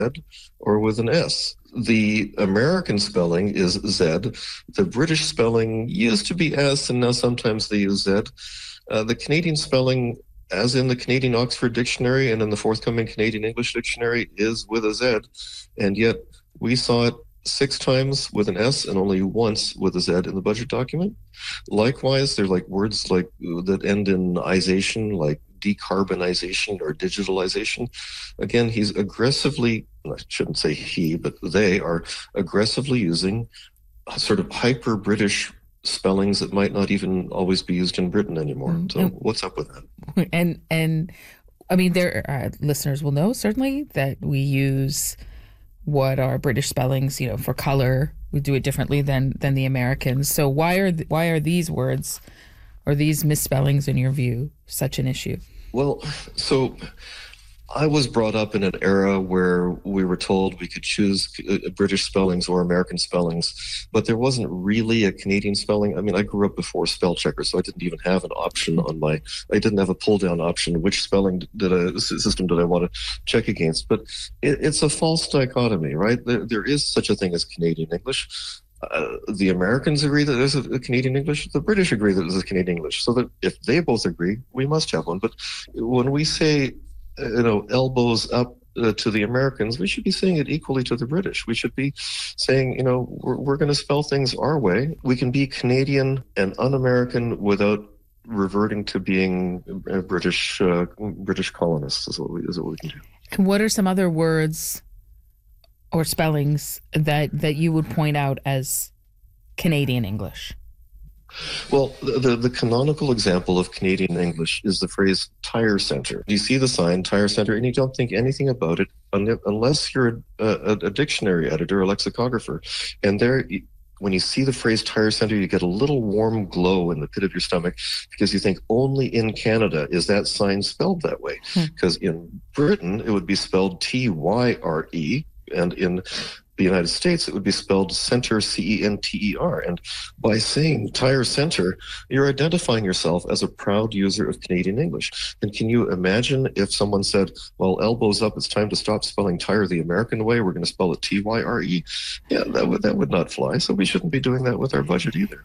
or with an S. The American spelling is Z. The British spelling used to be S, and now sometimes they use Z. The Canadian spelling, as in the Canadian Oxford Dictionary and in the forthcoming Canadian English Dictionary, is with a Z. And yet we saw it 6 times with an S and only once with a Z in the budget document. Likewise, they're like words like that end in ization, like decarbonization or digitalization. Again, he's aggressively, I shouldn't say he, but they are aggressively using sort of hyper-British spellings that might not even always be used in Britain anymore. So what's up with that? And I mean, there listeners will know certainly that we use what are British spellings, for color. We do it differently than the Americans. So why are these words or these misspellings, in your view, such an issue? Well, so I was brought up in an era where we were told we could choose British spellings or American spellings, but there wasn't really a Canadian spelling. I mean, I grew up before spell checker, so I didn't even have an option I didn't have a pull down option. Which spelling system did I want to check against? But it's a false dichotomy, right? There is such a thing as Canadian English. The Americans agree that there's a Canadian English. The British agree that there's a Canadian English. So that if they both agree, we must have one. But when we say, elbows up to the Americans, we should be saying it equally to the British. We should be saying, we're going to spell things our way. We can be Canadian and un-American without reverting to being British colonists. Is what we can do. And what are some other words or spellings that you would point out as Canadian English? Well, the canonical example of Canadian English is the phrase tire center. You see the sign, tire center, and you don't think anything about it unless you're a dictionary editor or lexicographer. And there, when you see the phrase tire center, you get a little warm glow in the pit of your stomach because you think only in Canada is that sign spelled that way. Because in Britain, it would be spelled Tyre, and in the United States, it would be spelled center, center. And by saying tire center, you're identifying yourself as a proud user of Canadian English. And can you imagine if someone said, well, elbows up, it's time to stop spelling tire the American way, we're going to spell it Tyre? Yeah, that would not fly. So we shouldn't be doing that with our budget either.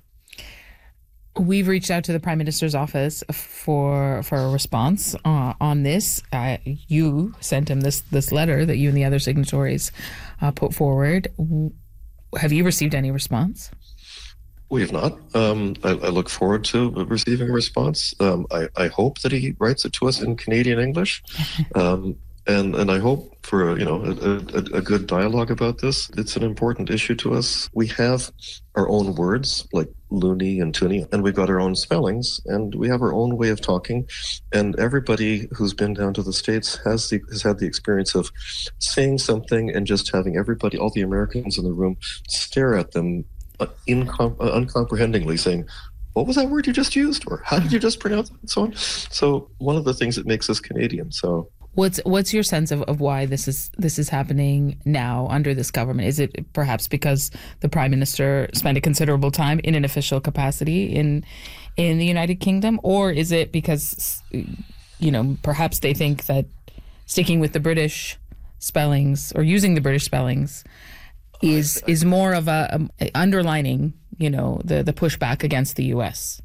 We've reached out to the Prime Minister's office for a response on this. You sent him this letter that you and the other signatories put forward. Have you received any response? We have not. I look forward to receiving a response. I hope that he writes it to us in Canadian English. And I hope for a good dialogue about this. It's an important issue to us. We have our own words like loony and toony, and we've got our own spellings, and we have our own way of talking. And everybody who's been down to the States has had the experience of saying something and just having everybody, all the Americans in the room, stare at them uncomprehendingly, saying, what was that word you just used? Or how did you just pronounce it? And so on. So one of the things that makes us Canadian. So what's your sense of why this is happening now under this government? Is it perhaps because the Prime Minister spent a considerable time in an official capacity in the United Kingdom, or is it because perhaps they think that sticking with the British spellings or using the British spellings is more of a underlining the pushback against the U.S.?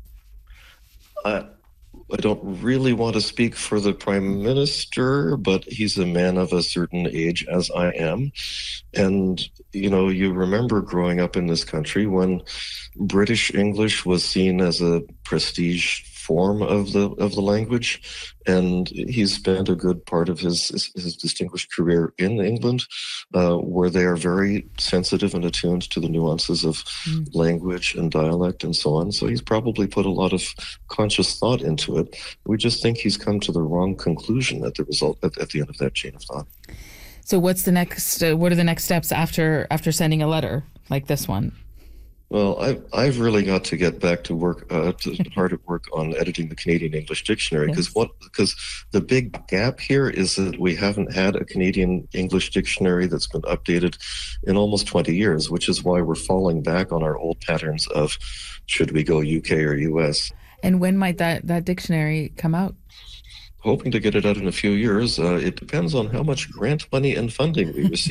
I don't really want to speak for the Prime Minister, but he's a man of a certain age, as I am. And, you remember growing up in this country when British English was seen as a prestige form of the language, and he's spent a good part of his distinguished career in England, where they are very sensitive and attuned to the nuances of language and dialect and so on. So he's probably put a lot of conscious thought into it. We just think he's come to the wrong conclusion at the end of that chain of thought. So what's the next? What are the next steps after sending a letter like this one? Well, I've really got to get back to work, hard at work on editing the Canadian English Dictionary, because the big gap here is that we haven't had a Canadian English dictionary that's been updated in almost 20 years, which is why we're falling back on our old patterns of should we go UK or US. And when might that dictionary come out? hoping to get it out in a few years. It depends on how much grant money and funding we receive.